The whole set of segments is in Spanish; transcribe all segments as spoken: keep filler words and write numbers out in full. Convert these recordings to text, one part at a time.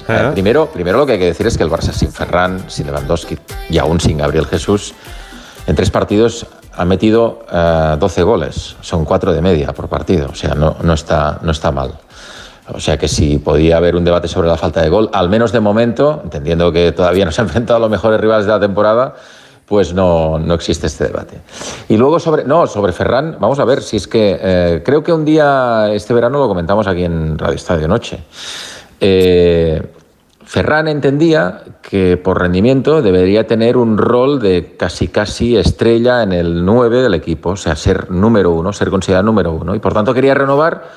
cosas. ¿Eh? Eh, primero, primero lo que hay que decir es que el Barça sin Ferran, sin Lewandowski y aún sin Gabriel Jesús, en tres partidos ha metido uh, doce goles. Son cuatro de media por partido. O sea, no, no, está, no está mal. O sea que si podía haber un debate sobre la falta de gol, al menos de momento, entendiendo que todavía no se han enfrentado a los mejores rivales de la temporada, pues no, no existe este debate. Y luego sobre, no, sobre Ferran, vamos a ver si es que eh, creo que un día este verano lo comentamos aquí en Radio Estadio Noche. Eh, Ferran entendía que por rendimiento debería tener un rol de casi casi estrella en el nueve del equipo, o sea, ser número uno, ser considerado número uno, y por tanto quería renovar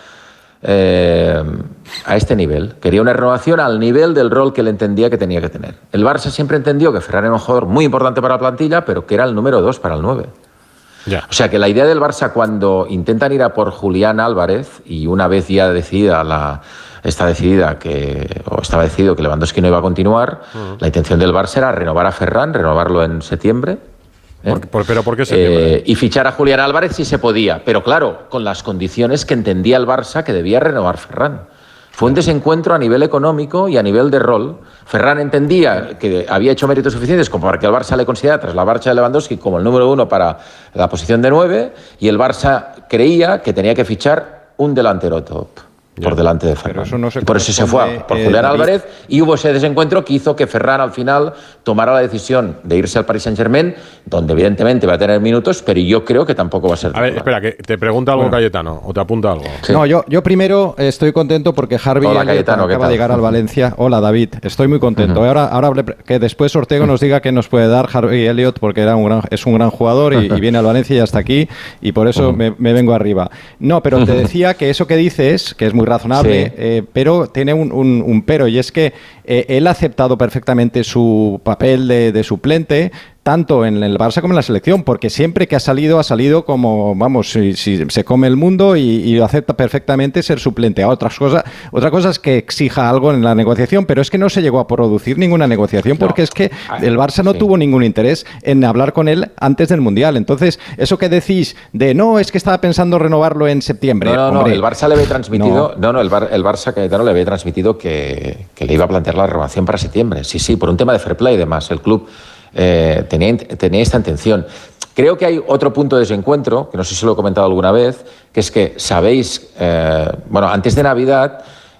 Eh, a este nivel. Quería una renovación al nivel del rol que él entendía que tenía que tener. El Barça siempre entendió que Ferran era un jugador muy importante para la plantilla, pero que era el número dos para el nueve. Yeah. O sea que la idea del Barça cuando intentan ir a por Julián Álvarez, y una vez ya decidida la, está decidida que, o estaba decidido que Lewandowski no iba a continuar, uh-huh. la intención del Barça era renovar a Ferran, renovarlo en septiembre. ¿Eh? ¿Por, por, ¿Pero por qué septiembre? Eh, y fichar a Julián Álvarez si se podía, pero claro, con las condiciones que entendía el Barça que debía renovar Ferran. Fue un desencuentro a nivel económico y a nivel de rol. Ferran entendía que había hecho méritos suficientes como para que el Barça le considerara, tras la marcha de Lewandowski, como el número uno para la posición de nueve, y el Barça creía que tenía que fichar un delantero top por ya, delante de Ferran. Eso no se por eso se fue por eh, Julián David. Álvarez, y hubo ese desencuentro que hizo que Ferran al final tomara la decisión de irse al Paris Saint-Germain, donde evidentemente va a tener minutos, pero yo creo que tampoco va a ser. A ver, espera, que te pregunta algo bueno. Cayetano, o te apunta algo. Sí. No, yo, yo primero estoy contento porque Harvey Hola, Cayetano, acaba de llegar al Valencia. Hola, David, estoy muy contento. Uh-huh. Ahora, ahora que después Ortego nos diga qué nos puede dar Harvey Elliott, porque era un gran, es un gran jugador y, y viene al Valencia y ya está aquí, y por eso uh-huh. me, me vengo arriba. No, pero te decía que eso que dices, que es muy razonable, sí. Eh, pero tiene un, un, un pero, y es que eh, él ha aceptado perfectamente su papel de, de suplente, tanto en el Barça como en la selección, porque siempre que ha salido, ha salido como, vamos, si, si se come el mundo y, y acepta perfectamente ser suplente. A otras cosas, otra cosa es que exija algo en la negociación, pero es que no se llegó a producir ninguna negociación porque no. es que el Barça no sí. tuvo ningún interés en hablar con él antes del Mundial. Entonces, eso que decís de, no, es que estaba pensando renovarlo en septiembre. No, no, hombre, no, el Barça le había transmitido, no, no, no el, Bar, el Barça Cayetano le había transmitido que, que le iba a plantear la renovación para septiembre. Sí, sí, por un tema de fair play, además, el club Eh, tenía, tenía esta intención. Creo que hay otro punto de desencuentro, que no sé si lo he comentado alguna vez, que es que sabéis, eh, bueno, antes de Navidad,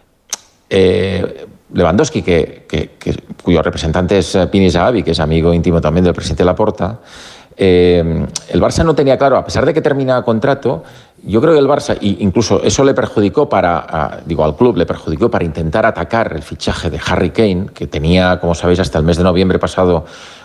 eh, Lewandowski, que, que, que, cuyo representante es Pini Zahavi, que es amigo íntimo también del presidente Laporta, eh, el Barça no tenía claro, a pesar de que termina contrato, yo creo que el Barça, y incluso eso le perjudicó para, a, digo, al club le perjudicó para intentar atacar el fichaje de Harry Kane, que tenía, como sabéis, hasta el mes de noviembre pasado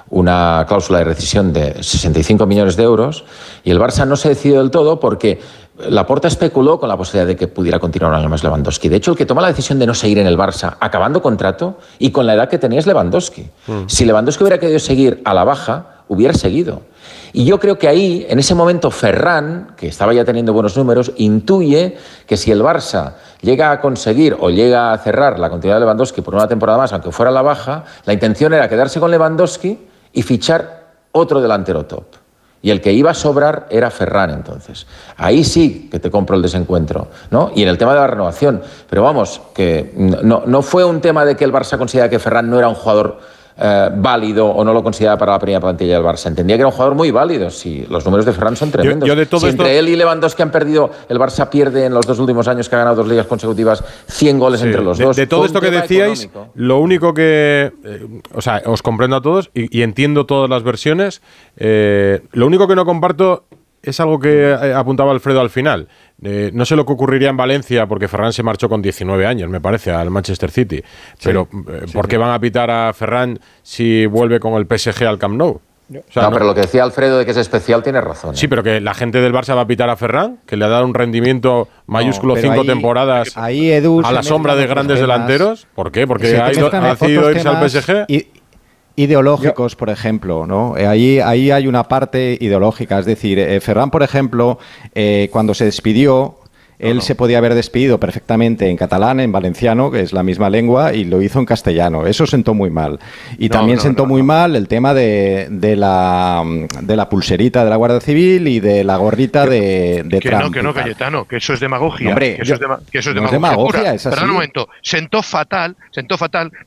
una cláusula de rescisión de sesenta y cinco millones de euros, y el Barça no se decidió del todo porque Laporta especuló con la posibilidad de que pudiera continuar un año más Lewandowski. De hecho, el que toma la decisión de no seguir en el Barça, acabando contrato, y con la edad que tenía es Lewandowski. Mm. Si Lewandowski hubiera querido seguir a la baja, hubiera seguido. Y yo creo que ahí, en ese momento, Ferran, que estaba ya teniendo buenos números, intuye que si el Barça llega a conseguir o llega a cerrar la continuidad de Lewandowski por una temporada más, aunque fuera a la baja, la intención era quedarse con Lewandowski y fichar otro delantero top. Y el que iba a sobrar era Ferran, entonces. Ahí sí que te compro el desencuentro, ¿no? Y en el tema de la renovación. Pero vamos, que no, no fue un tema de que el Barça considera que Ferran no era un jugador eh, válido o no lo consideraba para la primera plantilla del Barça. Entendía que era un jugador muy válido. Sí, los números de Ferran son tremendos. Yo, yo de todo si esto... entre él y Lewandowski han perdido, el Barça pierde en los dos últimos años que ha ganado dos ligas consecutivas, cien goles sí. entre los de, dos. De todo esto que decíais, económico. Lo único que... Eh, o sea, os comprendo a todos y, y entiendo todas las versiones. Eh, lo único que no comparto es algo que apuntaba Alfredo al final. Eh, no sé lo que ocurriría en Valencia, porque Ferran se marchó con diecinueve años, me parece, al Manchester City. Sí, pero, eh, sí, ¿por qué sí. van a pitar a Ferran si vuelve con el P S G al Camp Nou? O sea, no, no, pero lo que decía Alfredo de que es especial tiene razón. ¿eh? Sí, pero que la gente del Barça va a pitar a Ferran, que le ha dado un rendimiento mayúsculo no, cinco ahí, temporadas ahí Edu a la sombra de grandes temas. delanteros. ¿Por qué? Porque ha, ido, ha decidido irse al P S G. Y, ideológicos, Yo. por ejemplo, ¿no? Ahí, ahí hay una parte ideológica, es decir, eh, Ferran, por ejemplo, eh, cuando se despidió, él no, no. se podía haber despedido perfectamente en catalán, en valenciano, que es la misma lengua, y lo hizo en castellano. Eso sentó muy mal. Y no, también no, sentó no, muy no. mal el tema de, de, la, de la pulserita de la Guardia Civil y de la gorrita de, de que Trump. No, que no, Cayetano, que eso es demagogia. No, hombre, que eso yo, es, de, que eso es no demagogia. Es demagogia pura. es así. Pero un momento, sentó fatal, sentó fatal